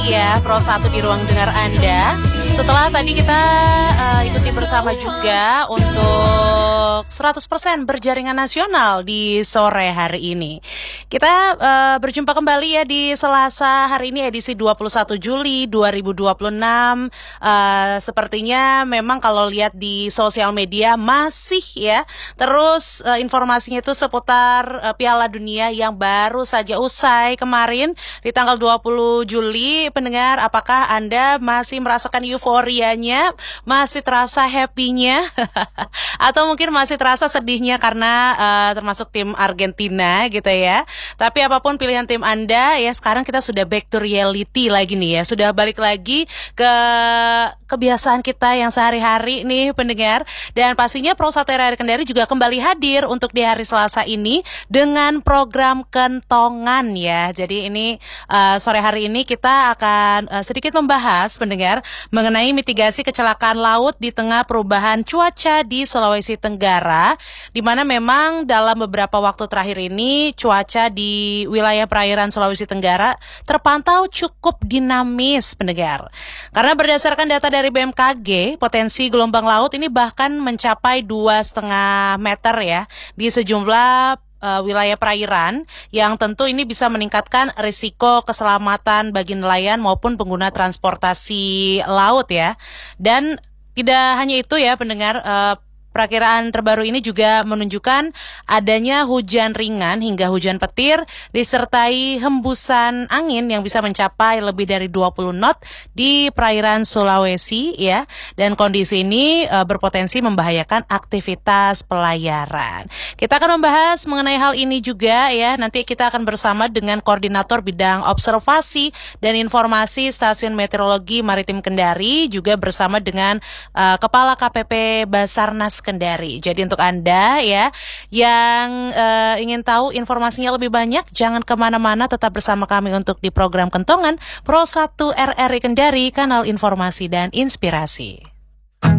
Ya, Pro 1 di ruang dengar Anda. Setelah tadi kita ikuti bersama juga untuk 100% berjaringan nasional di sore hari ini. Kita berjumpa kembali ya di Selasa hari ini edisi 21 Juli 2026. Sepertinya memang kalau lihat di sosial media masih ya terus informasinya itu seputar Piala Dunia yang baru saja usai kemarin di tanggal 20 Juli. Pendengar, apakah Anda masih merasakan euforianya, masih terasa happy-nya, atau mungkin masih terasa sedihnya karena termasuk tim Argentina gitu ya. Tapi apapun pilihan tim Anda, ya sekarang kita sudah back to reality lagi nih ya. Sudah balik lagi ke kebiasaan kita yang sehari-hari nih pendengar. Dan pastinya Pro 1 RRI Kendari juga kembali hadir untuk di hari Selasa ini dengan program Kentongan ya. Jadi ini sore hari ini kita akan sedikit membahas pendengar mengenai mitigasi kecelakaan laut di tengah perubahan cuaca di Sulawesi Tenggara, di mana memang dalam beberapa waktu terakhir ini cuaca di wilayah perairan Sulawesi Tenggara terpantau cukup dinamis pendengar. Karena berdasarkan data dari BMKG, potensi gelombang laut ini bahkan mencapai 2,5 meter ya di sejumlah wilayah perairan yang tentu ini bisa meningkatkan risiko keselamatan bagi nelayan maupun pengguna transportasi laut ya. Dan tidak hanya itu ya pendengar, perakiraan terbaru ini juga menunjukkan adanya hujan ringan hingga hujan petir disertai hembusan angin yang bisa mencapai lebih dari 20 knot di perairan Sulawesi ya. Dan kondisi ini berpotensi membahayakan aktivitas pelayaran. Kita akan membahas mengenai hal ini juga ya. Nanti kita akan bersama dengan Koordinator Bidang Observasi dan Informasi Stasiun Meteorologi Maritim Kendari, juga bersama dengan Kepala KPP Basarnas Kendari. Jadi untuk Anda ya yang ingin tahu informasinya lebih banyak, jangan kemana-mana, tetap bersama kami untuk di program Kentongan Pro 1 RRI Kendari, kanal informasi dan inspirasi.